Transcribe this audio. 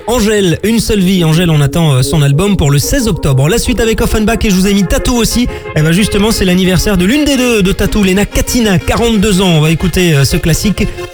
Angèle, Une seule vie. Angèle, on attend son album pour le 16 octobre. La suite avec Offenbach et je vous ai mis Tattoo aussi. Et ben justement, c'est l'anniversaire de l'une des deux de Tattoo, Lena Katina, 42 ans. On va écouter ce classique.